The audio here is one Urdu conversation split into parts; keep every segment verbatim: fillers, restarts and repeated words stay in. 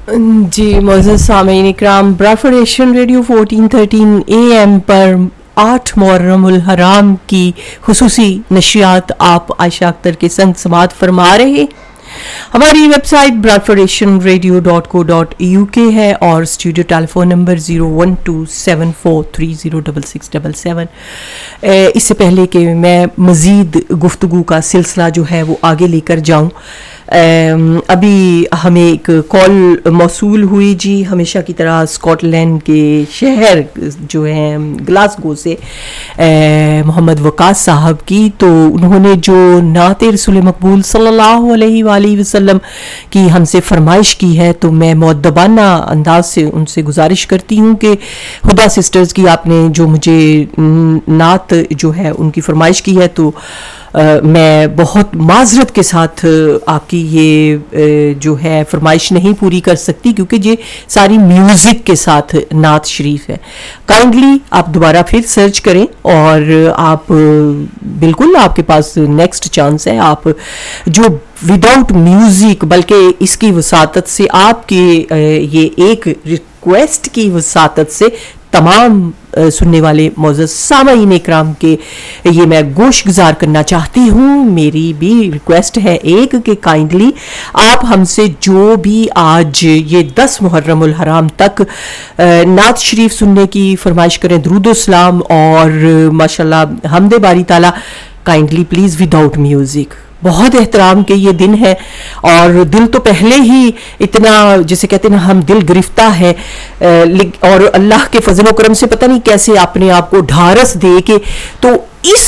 جی معزز سامعین اکرام، براڈفورڈ Asian radio fourteen thirteen A M پر آٹھ محرم الحرام کی خصوصی نشریات آپ عائشہ اختر کے سنگ سماعت فرما رہے. ہماری web site براڈفورڈ Asian radio dot کو ڈاٹ یو کے ہے اور studio tele phone number zero one to seven four three zero double six double seven. اس سے پہلے کہ میں مزید گفتگو کا سلسلہ جو ہے وہ آگے لے کر جاؤں، ابھی ہمیں ایک کال موصول ہوئی جی ہمیشہ کی طرح اسکاٹ لینڈ کے شہر جو ہیں گلاسگو سے محمد وقاص صاحب کی. تو انہوں نے جو نعت رسول مقبول صلی اللہ علیہ وآلہ وسلم کی ہم سے فرمائش کی ہے، تو میں مؤدبانہ انداز سے ان سے گزارش کرتی ہوں کہ ہدا سسٹرز کی آپ نے جو مجھے نعت جو ہے ان کی فرمائش کی ہے، تو میں بہت معذرت کے ساتھ آپ کی یہ جو ہے فرمائش نہیں پوری کر سکتی، کیونکہ یہ ساری میوزک کے ساتھ نعت شریف ہے. کائنڈلی آپ دوبارہ پھر سرچ کریں اور آپ بالکل آپ کے پاس نیکسٹ چانس ہے. آپ جو وداؤٹ میوزک بلکہ اس کی وساطت سے آپ کی یہ ایک ریکویسٹ کی وساطت سے تمام سننے والے معزز سامعین اکرام کے یہ میں گوش گزار کرنا چاہتی ہوں. میری بھی ریکویسٹ ہے ایک کہ کائنڈلی آپ ہم سے جو بھی آج یہ دس محرم الحرام تک نعت شریف سننے کی فرمائش کریں، درود و سلام اور ماشاءاللہ حمد باری تعالی، کائنڈلی پلیز وداؤٹ میوزک. بہت احترام کے یہ دن ہے اور دل تو پہلے ہی اتنا جسے کہتے ہیں ہم دل گرفتہ ہے، اور اللہ کے فضل و کرم سے پتہ نہیں کیسے اپنے آپ کو ڈھارس دے کے تو اس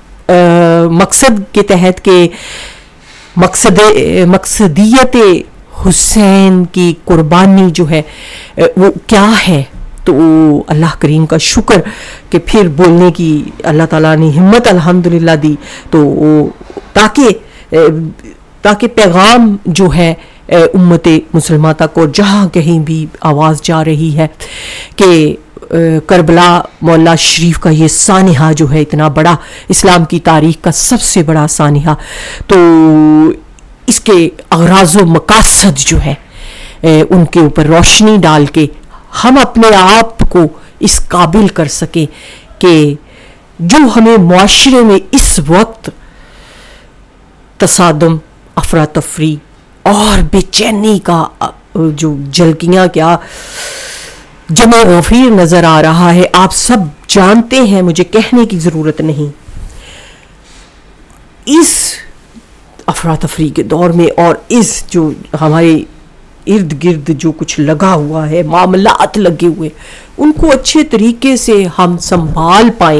مقصد کے تحت کہ مقصد مقصدیت حسین کی قربانی جو ہے وہ کیا ہے، تو اللہ کریم کا شکر کہ پھر بولنے کی اللہ تعالیٰ نے ہمت الحمدللہ دی، تو تاکہ تاکہ پیغام جو ہے امت مسلمہ تک اور جہاں کہیں بھی آواز جا رہی ہے کہ کربلا مولا شریف کا یہ سانحہ جو ہے اتنا بڑا، اسلام کی تاریخ کا سب سے بڑا سانحہ، تو اس کے اغراض و مقاصد جو ہے ان کے اوپر روشنی ڈال کے ہم اپنے آپ کو اس قابل کر سکیں کہ جو ہمیں معاشرے میں اس وقت تصادم، افراتفری اور بے چینی کا جو جھلکیاں کیا جمع غفیر نظر آ رہا ہے، آپ سب جانتے ہیں، مجھے کہنے کی ضرورت نہیں. اس افراتفری کے دور میں اور اس جو ہمارے ارد گرد جو کچھ لگا ہوا ہے، معاملات لگے ہوئے، ان کو اچھے طریقے سے ہم سنبھال پائیں،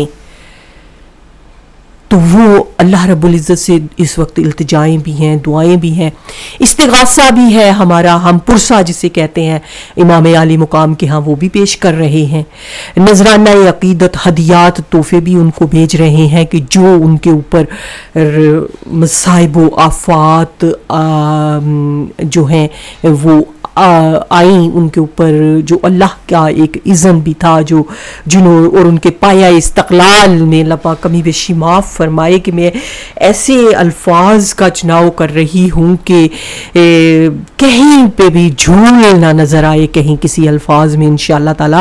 تو وہ اللہ رب العزت سے اس وقت التجائیں بھی ہیں، دعائیں بھی ہیں، استغاثہ بھی ہے ہمارا، ہم پرسہ جسے کہتے ہیں امام عالی مقام کے ہاں وہ بھی پیش کر رہے ہیں، نذرانہ عقیدت، ہدیات، تحفے بھی ان کو بھیج رہے ہیں کہ جو ان کے اوپر مصائب و آفات جو ہیں وہ آئیں ان کے اوپر، جو اللہ کا ایک اذن بھی تھا جو جنہوں اور ان کے پایا استقلال میں اللہ پاک کمی بیشی معاف فرمائے کہ میں ایسے الفاظ کا چناؤ کر رہی ہوں کہ کہیں پہ بھی جھول نہ نظر آئے، کہیں کسی الفاظ میں انشاءاللہ تعالی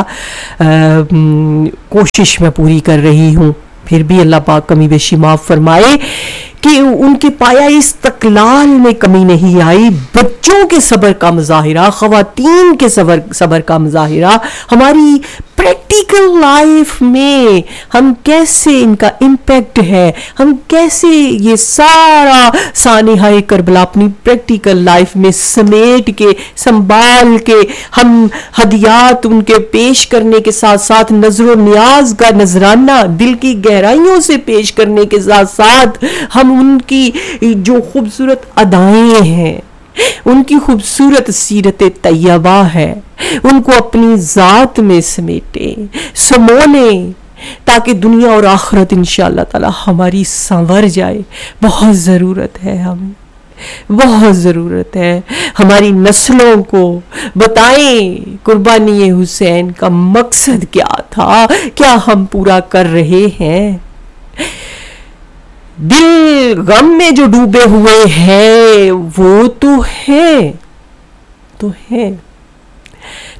کوشش میں پوری کر رہی ہوں، پھر بھی اللہ پاک کمی بیشی معاف فرمائے کہ ان کے پایا استقلال میں کمی نہیں آئی. بچوں کے صبر کا مظاہرہ، خواتین کے صبر صبر کا مظاہرہ، ہماری پریکٹیکل لائف میں ہم کیسے ان کا امپیکٹ ہے، ہم کیسے یہ سارا سانحہ کربلا اپنی پریکٹیکل لائف میں سمیٹ کے سنبھال کے ہم ہدیات ان کے پیش کرنے کے ساتھ ساتھ نظر و نیاز کا نذرانہ دل کی گہرائیوں سے پیش کرنے کے ساتھ ساتھ ہم ان کی جو خوبصورت ادائیں ہیں، ان کی خوبصورت سیرت طیبہ ہے، ان کو اپنی ذات میں سمیٹیں، سمولیں، تاکہ دنیا اور آخرت انشاءاللہ تعالی ہماری سنور جائے. بہت ضرورت ہے، ہمیں بہت ضرورت ہے. ہماری نسلوں کو بتائیں قربانی حسین کا مقصد کیا تھا، کیا ہم پورا کر رہے ہیں. دل غم میں جو ڈوبے ہوئے ہیں وہ تو ہیں تو ہیں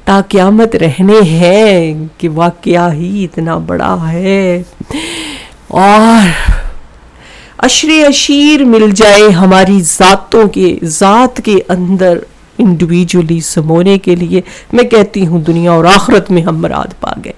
تا قیامت رہنے ہیں کہ واقعہ ہی اتنا بڑا ہے. اور عشر عشیر مل جائے ہماری ذاتوں کے ذات کے اندر انڈیویجولی سمونے کے لیے، میں کہتی ہوں دنیا اور آخرت میں ہم مراد پا گئے.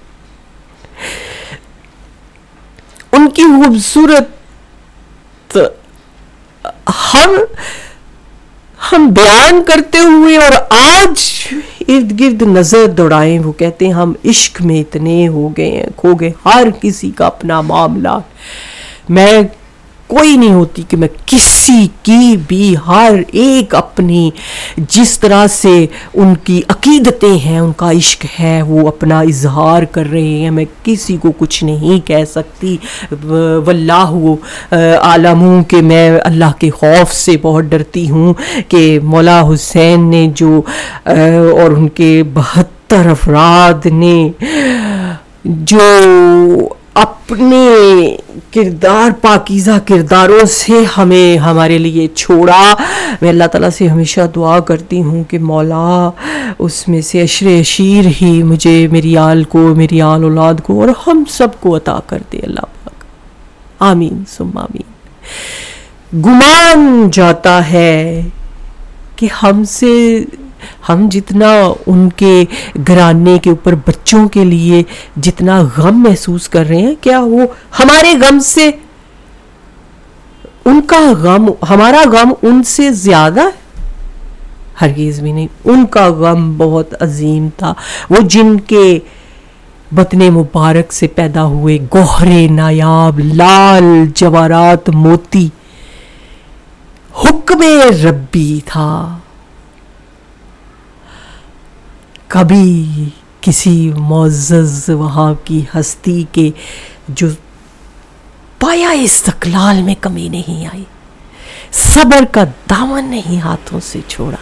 ان کی خوبصورت ہم ہم بیان کرتے ہوئے اور آج ارد گرد نظر دوڑائیں، وہ کہتے ہیں ہم عشق میں اتنے ہو گئے ہیں، کھو گئے، ہر کسی کا اپنا معاملہ. میں کوئی نہیں ہوتی کہ میں کسی کی بھی، ہر ایک اپنی جس طرح سے ان کی عقیدتیں ہیں، ان کا عشق ہے، وہ اپنا اظہار کر رہے ہیں. میں کسی کو کچھ نہیں کہہ سکتی. واللہ عالم کہ میں اللہ کے خوف سے بہت ڈرتی ہوں کہ مولا حسین نے جو اور ان کے بہتر افراد نے جو اپنے کردار پاکیزہ کرداروں سے ہمیں ہمارے لیے چھوڑا، میں اللہ تعالیٰ سے ہمیشہ دعا کرتی ہوں کہ مولا اس میں سے عشر عشیر ہی مجھے، میری آل کو، میری آل اولاد کو اور ہم سب کو عطا کر دے اللہ پاک. آمین ثم آمین. گمان جاتا ہے کہ ہم سے ہم جتنا ان کے گھرانے کے اوپر بچوں کے لیے جتنا غم محسوس کر رہے ہیں، کیا وہ ہمارے غم سے ان کا غم، ہمارا غم ان سے زیادہ ہے؟ ہرگز بھی نہیں. ان کا غم بہت عظیم تھا. وہ جن کے بطن مبارک سے پیدا ہوئے گوہرے نایاب لال جواہرات موتی حکم ربی تھا. کبھی کسی معزز وہاں کی ہستی کے جو پایا استقلال میں کمی نہیں آئی، صبر کا دامن نہیں ہاتھوں سے چھوڑا.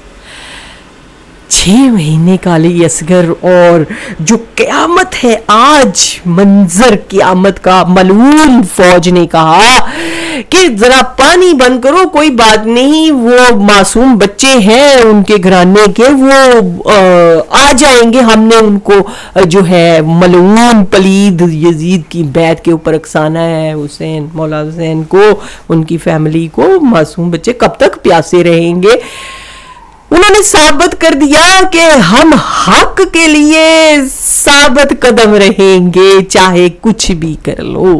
چھ مہینے کا علی اصغر اور جو قیامت ہے آج، منظر قیامت کا، ملعون فوج نے کہا کہ ذرا پانی بند کرو، کوئی بات نہیں، وہ معصوم بچے ہیں ان کے گھرانے کے، وہ آ جائیں گے، ہم نے ان کو جو ہے ملعون پلید یزید کی بیعت کے اوپر اکسانا ہے. حسین، مولا حسین کو، ان کی فیملی کو، معصوم بچے کب تک پیاسے رہیں گے؟ انہوں نے ثابت کر دیا کہ ہم حق کے لیے ثابت قدم رہیں گے چاہے کچھ بھی کر لو.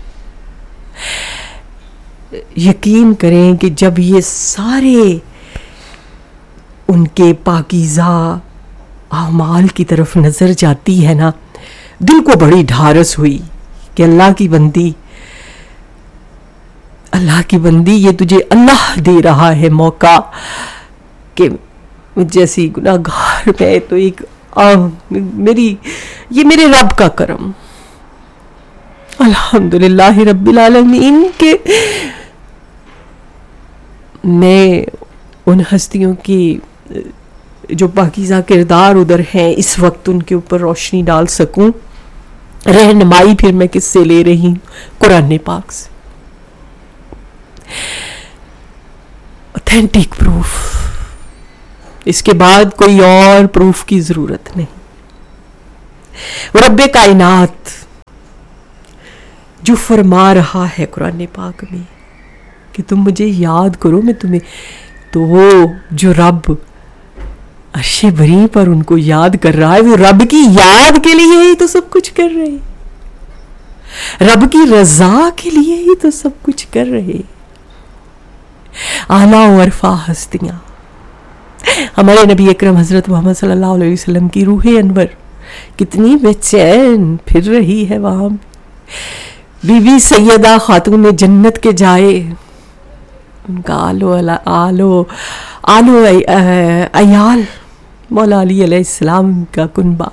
یقین کریں کہ جب یہ سارے ان کے پاکیزہ اعمال کی طرف نظر جاتی ہے نا، دل کو بڑی ڈھارس ہوئی کہ اللہ کی بندی، اللہ کی بندی، یہ تجھے اللہ دے رہا ہے موقع کہ جیسی گناہ گار میں تو ایک میری یہ میرے رب کا کرم، الحمدللہ رب العالمین، کہ میں ان ہستیوں کی جو پاکیزہ کردار ادھر ہیں اس وقت ان کے اوپر روشنی ڈال سکوں. رہنمائی پھر میں کس سے لے رہی ہوں؟ قرآن پاک سے. اوتھینٹک پروف، اس کے بعد کوئی اور پروف کی ضرورت نہیں. رب کائنات جو فرما رہا ہے قرآن پاک میں کہ تم مجھے یاد کرو، میں تمہیں، تو وہ جو رب عرش بری پر ان کو یاد کر رہا ہے، وہ رب کی یاد کے لیے ہی تو سب کچھ کر رہے، رب کی رضا کے لیے ہی تو سب کچھ کر رہے. اعلیٰ و عرفہ ہستیاں، ہمارے نبی اکرم حضرت محمد صلی اللہ علیہ وسلم کی روح انور کتنی بے چین پھر رہی ہے وہاں. بی بی سیدہ خاتون جنت کے جائے، ان کا آلو آلو آلو عیال مولا علی علیہ السلام کا کنبہ،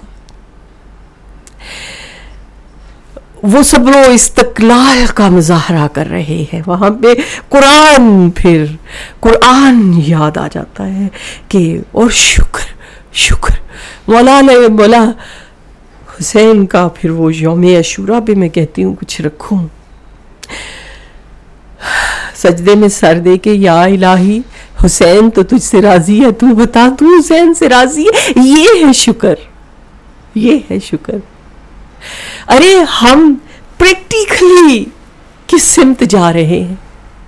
وہ صبر و استقلال کا مظاہرہ کر رہے ہیں وہاں پہ. قرآن پھر قرآن یاد آ جاتا ہے کہ اور شکر شکر مولا علیہ مولا حسین کا پھر وہ یوم عاشوراء پہ میں کہتی ہوں کچھ رکھوں، سجدے میں سر دے کے یا الہی حسین تو تجھ سے راضی ہے، تو بتا تو حسین سے راضی ہے؟ یہ ہے شکر، یہ ہے شکر۔ ارے ہم پریکٹیکلی کس سمت جا رہے ہیں؟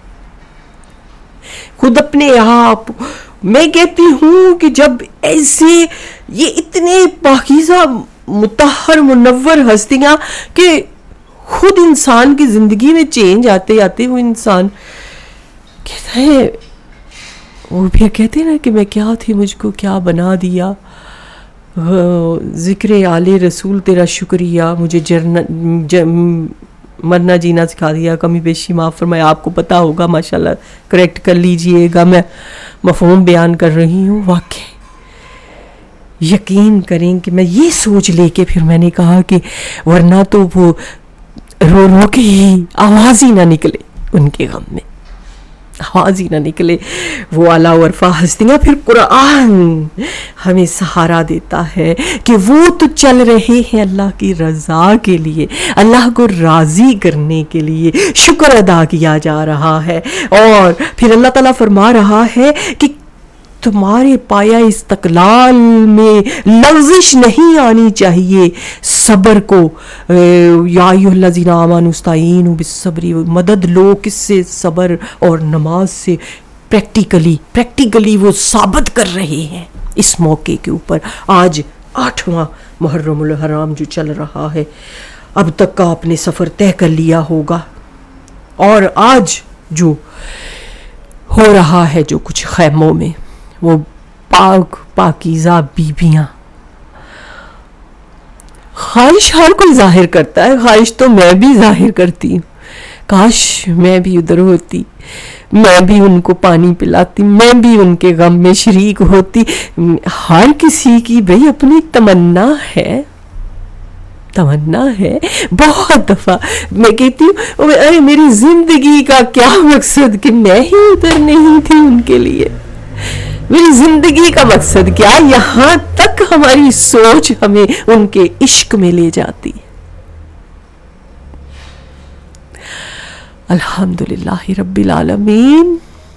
خود اپنے آپ میں کہتی ہوں کہ جب ایسے یہ اتنے پاکیزہ مطہر منور ہستیاں کہ خود انسان کی زندگی میں چینج آتے آتے وہ انسان کہتا ہے، وہ پھر کہتے ہیں نا کہ میں کیا تھی، مجھ کو کیا بنا دیا، ذکر آل رسول تیرا شکریہ، مجھے جرن مرنا جینا سکھا دیا، کمی بیشی معاف فرمائے۔ آپ کو پتا ہوگا، ماشاءاللہ کریکٹ کر لیجئے گا، میں مفہوم بیان کر رہی ہوں۔ واقعی یقین کریں کہ میں یہ سوچ لے کے پھر میں نے کہا کہ ورنہ تو وہ رو رو کے ہی آواز ہی نہ نکلے، ان کے غم میں آواز ہی نہ نکلے وہ اعلیٰ ورفا ہستیاں۔ پھر قرآن ہمیں سہارا دیتا ہے کہ وہ تو چل رہے ہیں اللہ کی رضا کے لیے، اللہ کو راضی کرنے کے لیے، شکر ادا کیا جا رہا ہے۔ اور پھر اللہ تعالیٰ فرما رہا ہے کہ تمہارے پایا استقلال میں لغزش نہیں آنی چاہیے، صبر کو، یا ایھا الذین آمنوا استعینوا بالصبر، مدد لو کس سے؟ صبر اور نماز سے۔ پریکٹیکلی پریکٹیکلی وہ ثابت کر رہے ہیں اس موقع کے اوپر۔ آج آٹھواں محرم الحرام جو چل رہا ہے، اب تک کا آپ نے سفر طے کر لیا ہوگا، اور آج جو ہو رہا ہے جو کچھ خیموں میں، وہ پاک پاکیزہ بیبیاں، خواہش ہر کوئی ظاہر کرتا ہے، خواہش تو میں بھی ظاہر کرتی ہوں، کاش میں بھی ادھر ہوتی، میں بھی ان کو پانی پلاتی، میں بھی ان کے غم میں شریک ہوتی۔ ہر کسی کی بھئی اپنی تمنا ہے، تمنا ہے۔ بہت دفعہ میں کہتی ہوں ارے میری زندگی کا کیا مقصد کہ میں ہی ادھر نہیں تھی ان کے لیے، میری زندگی کا مقصد کیا؟ یہاں تک ہماری سوچ ہمیں ان کے عشق میں لے جاتی ہے۔ الحمدللہ رب العالمین۔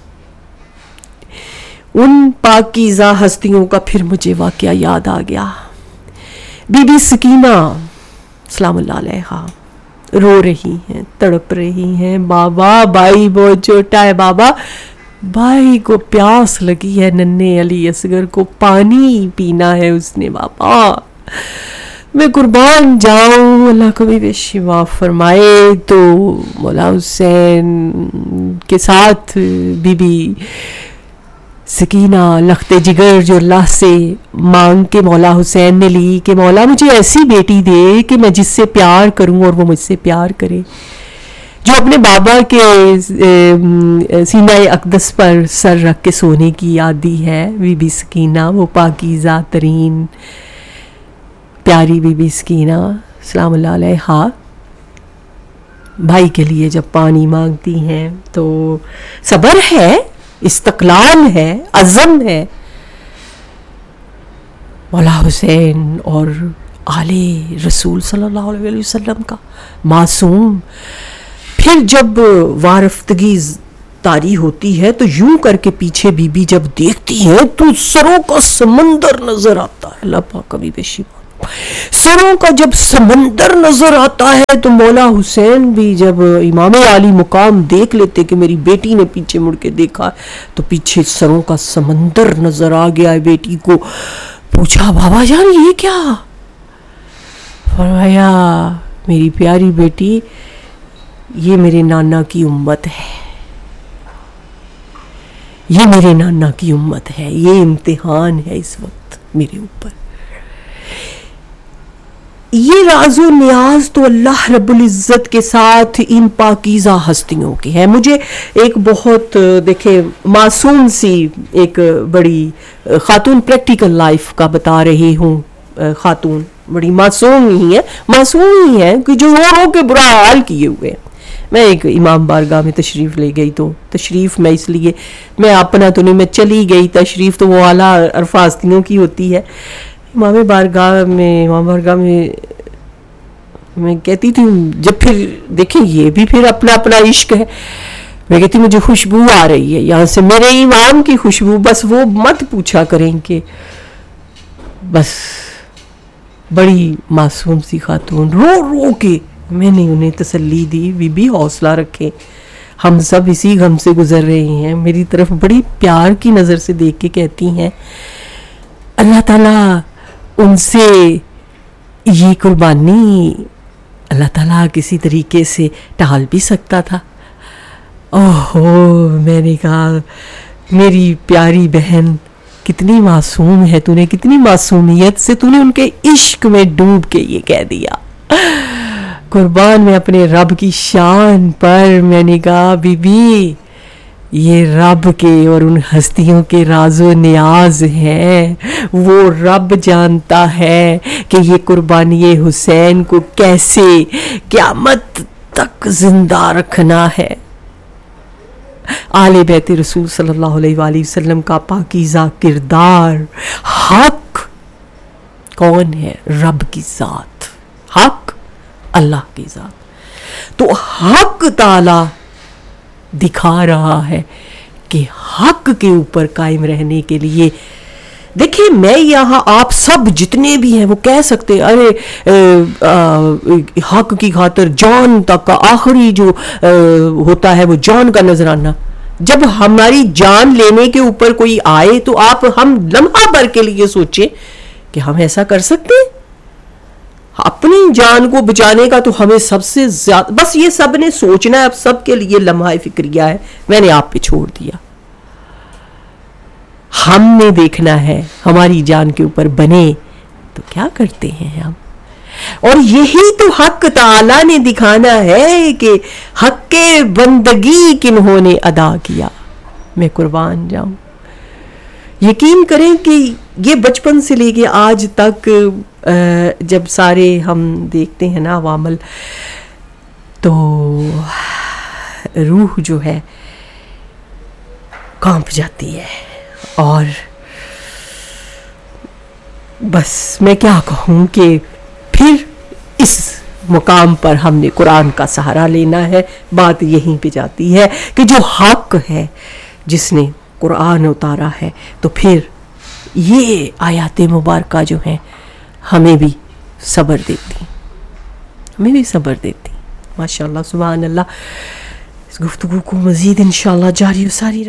ان پاکیزہ ہستیوں کا پھر مجھے واقعہ یاد آ گیا۔ بی بی سکینہ سلام اللہ علیہا رو رہی ہیں، تڑپ رہی ہیں، بابا بھائی بہت چھوٹا ہے، بابا بھائی کو پیاس لگی ہے، ننھے علی اصغر کو پانی پینا ہے اس نے، بابا میں قربان جاؤں، اللہ کو بھی بے شفا فرمائے۔ تو مولا حسین کے ساتھ بی بی سکینہ لخت جگر جو اللہ سے مانگ کے مولا حسین نے لی کہ مولا مجھے ایسی بیٹی دے کہ میں جس سے پیار کروں اور وہ مجھ سے پیار کرے، جو اپنے بابا کے سینہ اقدس پر سر رکھ کے سونے کی عادی ہے۔ بی بی سکینہ وہ پاکیزہ ترین پیاری بی بی سکینہ سلام اللہ علیہا بھائی کے لیے جب پانی مانگتی ہیں تو صبر ہے، استقلال ہے، عزم ہے۔ مولا حسین اور آل رسول صلی اللہ علیہ وسلم کا معصوم، پھر جب وارفتگی طاری ہوتی ہے تو یوں کر کے پیچھے بی بی جب دیکھتی ہے تو سروں کا سمندر نظر آتا ہے۔ اللہ پاک کبھی بے شفا، سروں کا جب سمندر نظر آتا ہے تو مولا حسین بھی جب امام عالی مقام دیکھ لیتے کہ میری بیٹی نے پیچھے مڑ کے دیکھا تو پیچھے سروں کا سمندر نظر آ گیا ہے۔ بیٹی کو پوچھا بابا جان یہ کیا؟ فرمایا میری پیاری بیٹی یہ میرے نانا کی امت ہے، یہ میرے نانا کی امت ہے، یہ امتحان ہے اس وقت میرے اوپر۔ یہ راز و نیاز تو اللہ رب العزت کے ساتھ ان پاکیزہ ہستیوں کے ہیں۔ مجھے ایک بہت دیکھیں معصوم سی ایک بڑی خاتون پریکٹیکل لائف کا بتا رہی ہوں، خاتون بڑی معصوم ہی ہے، معصوم ہی ہے کہ جو رو رو کے برا حال کیے ہوئے ہیں۔ میں ایک امام بارگاہ میں تشریف لے گئی، تو تشریف میں اس لیے میں اپنا تو نہیں، میں چلی گئی، تشریف تو وہ اعلیٰ عرفہ ہستیوں کی ہوتی ہے۔ امام بارگاہ میں امام بارگاہ میں میں کہتی تھی جب پھر دیکھیں یہ بھی پھر اپنا اپنا عشق ہے، میں کہتی مجھے خوشبو آ رہی ہے یہاں سے، میرے امام کی خوشبو، بس وہ مت پوچھا کریں کہ بس بڑی معصوم سی خاتون. رو رو کے میں نے انہیں تسلی دی، بی بی حوصلہ رکھیں، ہم سب اسی غم سے گزر رہے ہیں. میری طرف بڑی پیار کی نظر سے دیکھ کے کہتی ہیں اللہ تعالیٰ ان سے یہ قربانی اللہ تعالیٰ کسی طریقے سے ٹال بھی سکتا تھا. اوہو، میں نے کہا میری پیاری بہن کتنی معصوم ہے، تو نے کتنی معصومیت سے تو نے ان کے عشق میں ڈوب کے یہ کہہ دیا. قربان میں اپنے رب کی شان پر. میں نے کہا بی بی یہ رب کے اور ان ہستیوں کے راز و نیاز ہیں، وہ رب جانتا ہے کہ یہ قربانی حسین کو کیسے قیامت تک زندہ رکھنا ہے. آل بیت رسول صلی اللہ علیہ وآلہ وسلم کا پاکیزہ کردار. حق کون ہے؟ رب کی ذات. حق اللہ کی ذات. تو حق تعالی دکھا رہا ہے کہ حق کے اوپر قائم رہنے کے لیے، دیکھیں میں یہاں آپ سب جتنے بھی ہیں وہ کہہ سکتے ہیں ارے حق کی خاطر جان تک کا آخری جو ہوتا ہے وہ جان کا نذرانہ. جب ہماری جان لینے کے اوپر کوئی آئے تو آپ ہم لمحہ بھر کے لیے سوچیں کہ ہم ایسا کر سکتے ہیں. اپنی جان کو بچانے کا تو ہمیں سب سے زیادہ، بس یہ سب نے سوچنا ہے. اب سب کے لیے لمحہ فکریہ ہے، میں نے آپ پہ چھوڑ دیا. ہم نے دیکھنا ہے ہماری جان کے اوپر بنے تو کیا کرتے ہیں ہم. اور یہی تو حق تعالی نے دکھانا ہے کہ حق بندگی کنہوں نے ادا کیا. میں قربان جاؤں. یقین کریں کہ یہ بچپن سے لے کے آج تک جب سارے ہم دیکھتے ہیں نا عوامل، تو روح جو ہے کانپ جاتی ہے. اور بس میں کیا کہوں کہ پھر اس مقام پر ہم نے قرآن کا سہارا لینا ہے. بات یہیں پہ جاتی ہے کہ جو حق ہے، جس نے قرآن اتارا ہے، تو پھر یہ آیات مبارکہ جو ہیں ہمیں بھی صبر دیتی ہمیں بھی صبر دیتی. ماشاءاللہ، سبحان اللہ. اس گفتگو کو مزید انشاءاللہ جاری و ساری